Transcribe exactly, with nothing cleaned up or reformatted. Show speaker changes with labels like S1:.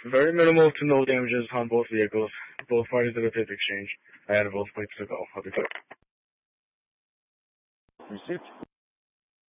S1: Very minimal to no damages on both vehicles. Both parties did a paper exchange. I had both plates to go. I'll be quick.
S2: Received.